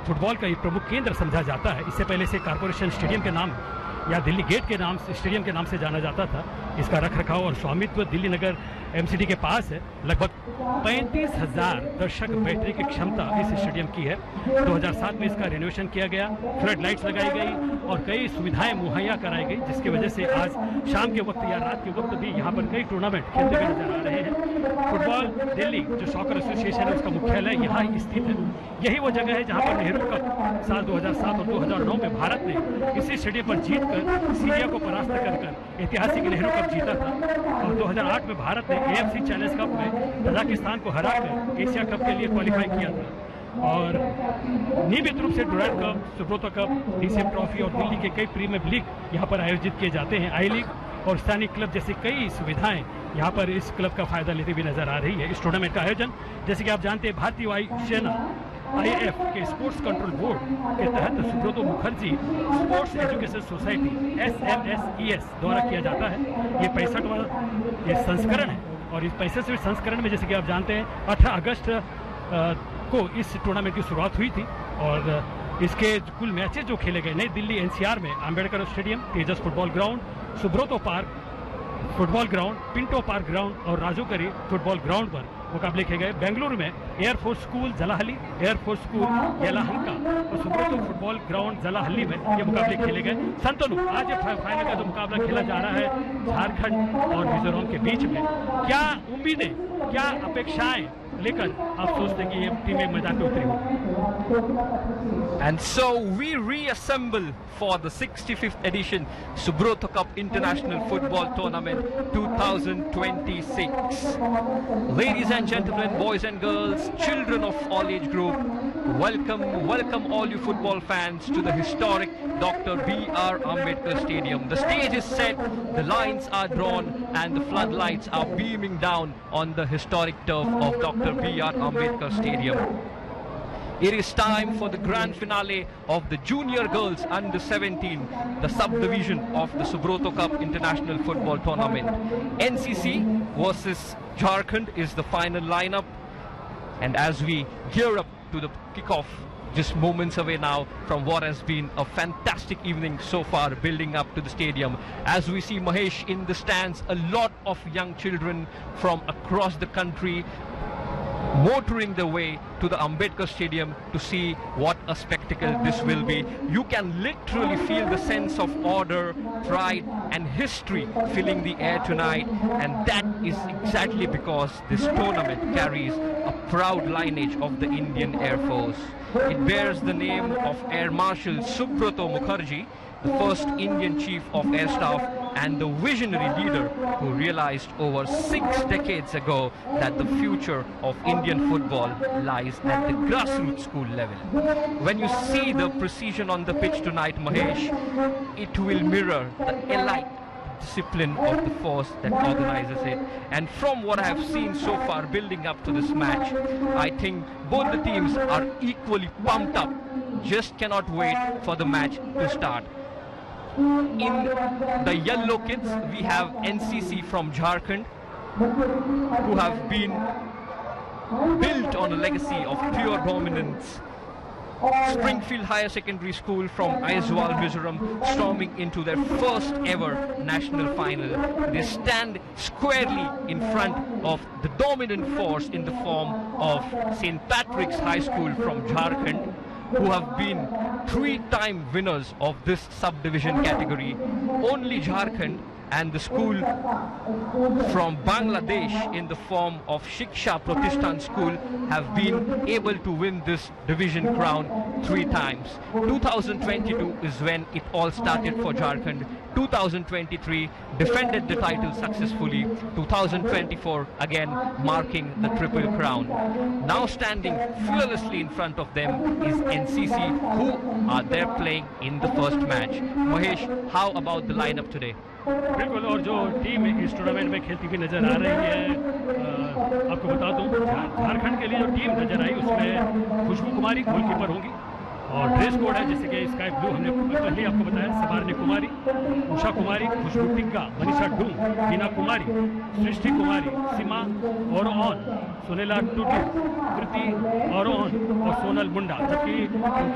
Football का एक प्रमुख केंद्र समझा जाता है। इससे पहले से कॉर्पोरेशन स्टेडियम के नाम या दिल्ली गेट के नाम से स्टेडियम के नाम से जाना जाता था। इसका रखरखाव और स्वामित्व दिल्ली नगर एमसीडी के पास है। लगभग 35,000 दर्शक बैठने की क्षमता इस स्टेडियम की है। 2007 में इसका रेनोवेशन किया गया, फ्लड लाइट्स लगाई गई और कई सुविधाएं मुहैया कराई गई, जिसकी वजह से आज शाम के वक्त या रात के वक्त भी यहाँ पर कई टूर्नामेंट खेलते हुए नजर आ रहे हैं। फुटबॉल दिल्ली जो सॉकर एसोसिएशन है उसका मुख्यालय यहाँ ही स्थित है। यही वो जगह है जहाँ पर नेहरू कप साल 2007 और 2009 में भारत ने इसी स्टेडियम पर जीतकर सीरिया को परास्त कर ऐतिहासिक नेहरू कप जीता था। और 2008 में भारत ने एएफसी चैलेंज कप में तजाकिस्तान को हराकर एशिया कप के लिए क्वालिफाई किया था। और नियमित रूप से डुरैंड cup, Subroto cup, DCM trophy और दिल्ली के कई प्रीमियर लीग यहाँ पर आयोजित किए जाते हैं। आई लीग और स्थानीय क्लब जैसी कई सुविधाएं यहाँ पर इस क्लब का फायदा लेते हुए नजर आ रही है। इस टूर्नामेंट का आयोजन जैसे कि आप जानते हैं भारतीय वायु सेना IAF के स्पोर्ट्स कंट्रोल बोर्ड के तहत Subroto Mukherjee sports education society SMSES द्वारा किया जाता है। ये 65वां ये संस्करण है और इस 65वें संस्करण में जैसे कि आप जानते हैं 18 अगस्त को इस टूर्नामेंट की शुरुआत हुई थी। और इसके कुल मैचेस जो खेले गए नई दिल्ली NCR में अम्बेडकर स्टेडियम, तेजस football ground, Subroto park football ground, Pinto park ground और राजूकरी फुटबॉल ग्राउंड पर मुकाबले खेले गए। बेंगलुरु में air force school जलाहली, air force school Yelahanka और सुब्रोतो फुटबॉल ग्राउंड जलाहली में ये मुकाबले खेले गए। संतनु आज फाइनल का जो मुकाबला खेला जा रहा है झारखंड और मिजोरम के बीच में, क्या उम्मीदें, क्या अपेक्षाएं लेकर आप सोचते हैं कि ये टीमें मैदान में उतरी होगी? And so we reassemble for the 65th edition Subrata Cup International Football Tournament 2026. Ladies and gentlemen, boys and girls, children of all age group, welcome all you football fans to the historic Dr. B.R. Ambedkar Stadium. The stage is set, the lines are drawn and the floodlights are beaming down on the historic turf of Dr. B.R. Ambedkar Stadium. It is time for the grand finale of the Junior Girls Under 17, the subdivision of the Subrata Cup International Football Tournament. NCC versus Jharkhand is the final lineup, and as we gear up to the kickoff, just moments away now from what has been a fantastic evening so far building up to the stadium. As we see Mahesh in the stands, a lot of young children from across the country motoring their way to the Ambedkar Stadium to see what a spectacle this will be. You can literally feel the sense of order, pride and history filling the air tonight, and that is exactly because this tournament carries a proud lineage of the Indian Air Force. It bears the name of Air Marshal Subrata Mukherjee, the first Indian Chief of Air Staff and the visionary leader who realized over 6 decades ago that the future of Indian football lies at the grassroots school level. When you see the precision on the pitch tonight, Mahesh, it will mirror the elite discipline of the force that organizes it. And from what I have seen so far building up to this match, I think both the teams are equally pumped up. Just cannot wait for the match to start. In the yellow kits, we have NCC from Jharkhand, who have been built on a legacy of pure dominance. Springfield Higher Secondary School from Aizawl, Mizoram, storming into their first ever national final. They stand squarely in front of the dominant force in the form of St. Patrick's High School from Jharkhand, who have been 3-time winners of this subdivision category. Only Jharkhand and the school from Bangladesh in the form of Shiksha Pratishthan School have been able to win this division crown 3 times. 2022 is when it all started for Jharkhand. 2023 defended the title successfully. 2024 again marking the triple crown. Now standing fearlessly in front of them is NCC, who are there playing in the first match. Mahesh, how about the lineup today? बिल्कुल, और जो team इस tournament में खेलती हुई नजर आ रही है, आपको बता दूं झारखंड के लिए जो टीम नजर आई उसमें खुशबू कुमारी गोलकीपर होंगी और ड्रेस कोड है जैसे कि स्काई ब्लू, हमने पहले आपको बताया, सवारने कुमारी, उषा कुमारी, खुशबू टिग्गा, मनीषा डूम, बीना कुमारी, सृष्टि कुमारी, सीमा और सोनेला टुडू, कृति और सोनल मुंडा, जबकि